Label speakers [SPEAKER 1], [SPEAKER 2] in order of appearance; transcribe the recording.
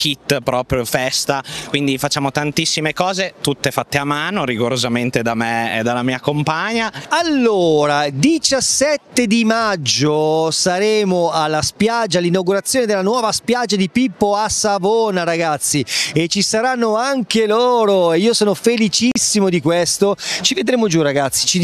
[SPEAKER 1] kit proprio festa, quindi facciamo tantissime cose, tutte fatte a mano, rigorosamente da me e dalla mia compagna.
[SPEAKER 2] Allora, 17 di maggio saremo alla spiaggia, all'inaugurazione della nuova spiaggia di Pippo a Savona, ragazzi, e ci saranno anche loro e io sono felicissimo di questo. Ci vedremo giù, ragazzi, ci